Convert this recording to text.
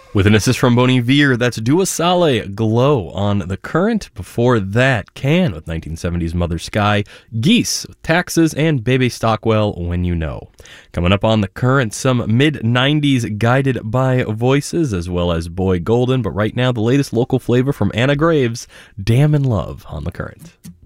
With an assist from Bon Iver, that's Dua Saleh, Glow on The Current. Before that, Can with 1970's Mother Sky, Geese with Taxes, and Bebe Stockwell, When You Know. Coming up on The Current, some mid-90s Guided by Voices, as well as Boy Golden, but right now the latest local flavor from Anna Graves, Damn in Love on The Current.